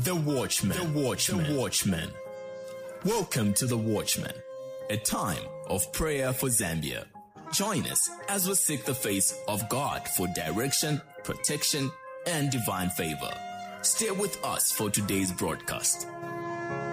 The Watchman. Welcome to The Watchman, a time of prayer for Zambia. Join us as we seek the face of God for direction, protection, and divine favor. Stay with us for today's broadcast.